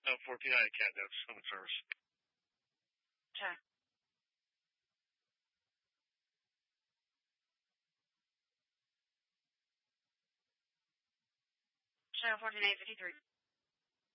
No, 14, I can't. That's human service. Okay. Channel 14, 853.